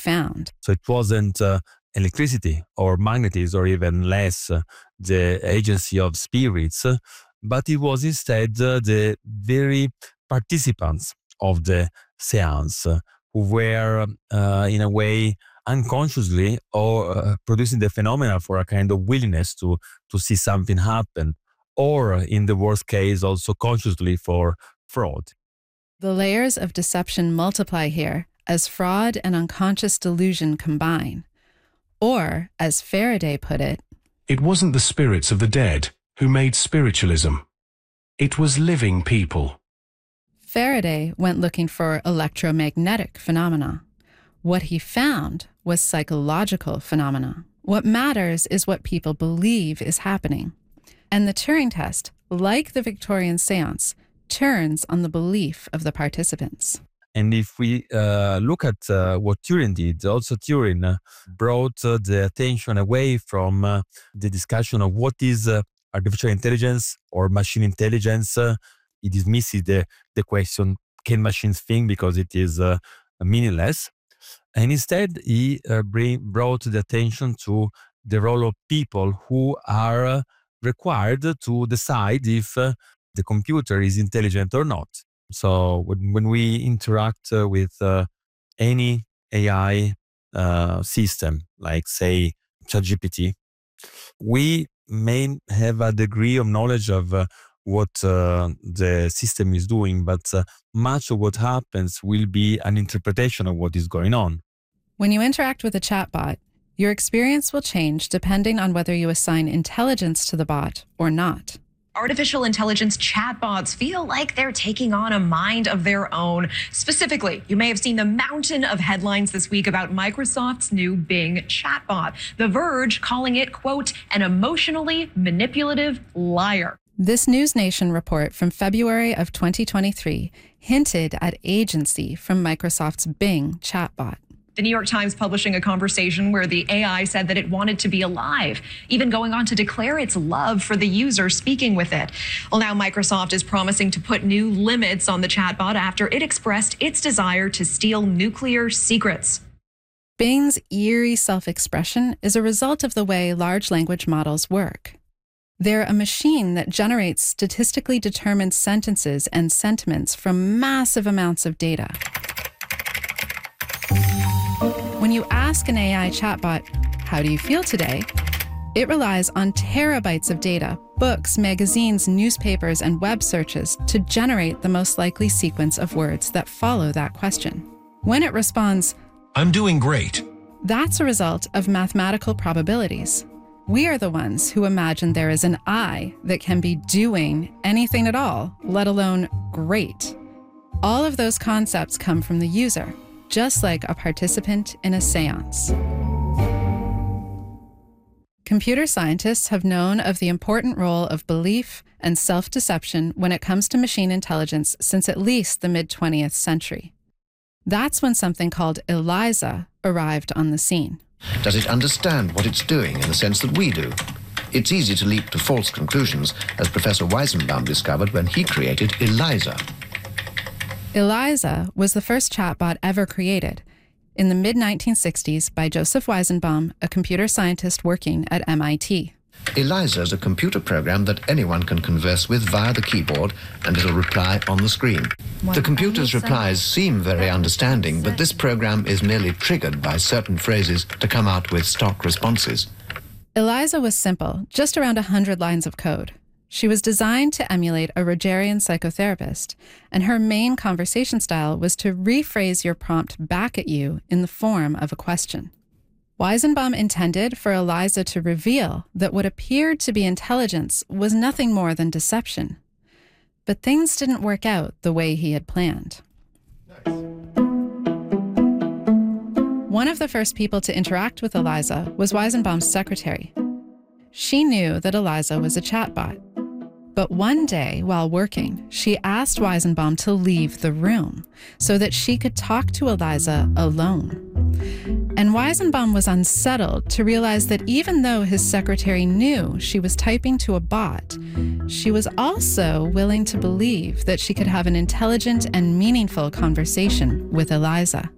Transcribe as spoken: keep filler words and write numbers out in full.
found. So it wasn't uh, electricity or magnetism or even less uh, the agency of spirits, uh, but it was instead uh, the very participants of the seance uh, who were uh, in a way unconsciously or uh, producing the phenomena for a kind of willingness to, to see something happen, or in the worst case, also consciously for fraud. The layers of deception multiply here as fraud and unconscious delusion combine. Or, as Faraday put it, it wasn't the spirits of the dead who made spiritualism. It was living people. Faraday went looking for electromagnetic phenomena. What he found was psychological phenomena. What matters is what people believe is happening. And the Turing test, like the Victorian seance, turns on the belief of the participants. And if we uh, look at uh, what Turing did, also Turing uh, brought uh, the attention away from uh, the discussion of what is uh, artificial intelligence or machine intelligence. Uh, he dismisses the, the question, can machines think, because it is uh, meaningless. And instead, he uh, bring, brought the attention to the role of people who are uh, required to decide if uh, the computer is intelligent or not. So when, when we interact uh, with uh, any A I uh, system, like say ChatGPT, we may have a degree of knowledge of uh, what uh, the system is doing, but uh, much of what happens will be an interpretation of what is going on. When you interact with a chatbot, your experience will change depending on whether you assign intelligence to the bot or not. Artificial intelligence chatbots feel like they're taking on a mind of their own. Specifically, you may have seen the mountain of headlines this week about Microsoft's new Bing chatbot. The Verge calling it, quote, an emotionally manipulative liar. This News Nation report from February of twenty twenty-three hinted at agency from Microsoft's Bing chatbot. The New York Times publishing a conversation where the A I said that it wanted to be alive, even going on to declare its love for the user speaking with it. Well, now Microsoft is promising to put new limits on the chatbot after it expressed its desire to steal nuclear secrets. Bing's eerie self-expression is a result of the way large language models work. They're a machine that generates statistically determined sentences and sentiments from massive amounts of data. When you ask an A I chatbot, how do you feel today? It relies on terabytes of data, books, magazines, newspapers, and web searches to generate the most likely sequence of words that follow that question. When it responds, I'm doing great, that's a result of mathematical probabilities. We are the ones who imagine there is an I that can be doing anything at all, let alone great. All of those concepts come from the user, just like a participant in a seance. Computer scientists have known of the important role of belief and self-deception when it comes to machine intelligence since at least the mid-twentieth century. That's when something called ELIZA arrived on the scene. Does it understand what it's doing in the sense that we do? It's easy to leap to false conclusions, as Professor Weizenbaum discovered when he created ELIZA. ELIZA was the first chatbot ever created in the mid nineteen sixties by Joseph Weizenbaum, a computer scientist working at M I T. ELIZA is a computer program that anyone can converse with via the keyboard, and it'll reply on the screen. The computer's replies seem very understanding, but this program is merely triggered by certain phrases to come out with stock responses. ELIZA was simple, just around one hundred lines of code. She was designed to emulate a Rogerian psychotherapist, and her main conversation style was to rephrase your prompt back at you in the form of a question. Weizenbaum intended for ELIZA to reveal that what appeared to be intelligence was nothing more than deception. But things didn't work out the way he had planned. One of the first people to interact with ELIZA was Weizenbaum's secretary. She knew that ELIZA was a chatbot. But one day, while working, she asked Weizenbaum to leave the room so that she could talk to ELIZA alone. And Weizenbaum was unsettled to realize that even though his secretary knew she was typing to a bot, she was also willing to believe that she could have an intelligent and meaningful conversation with ELIZA.